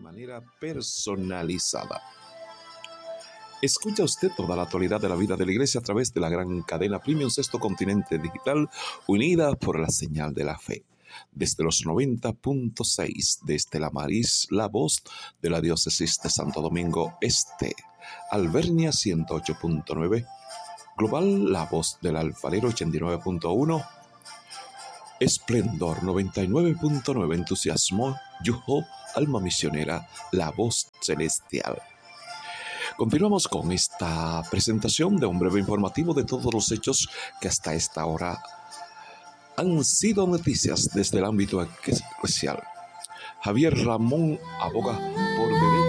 manera personalizada. Escucha usted toda la actualidad de la vida de la Iglesia a través de la gran cadena Premium Sexto Continente Digital, unida por la señal de la fe. Desde los 90.6, desde la Maris, la voz de la diócesis de Santo Domingo Este, Alvernia 108.9, Global, la voz del Alfarero 89.1, Esplendor 99.9, Entusiasmo, Yuho, Alma Misionera, la voz celestial. Continuamos con esta presentación de un breve informativo de todos los hechos que hasta esta hora han sido noticias desde el ámbito eclesial. Javier Ramón aboga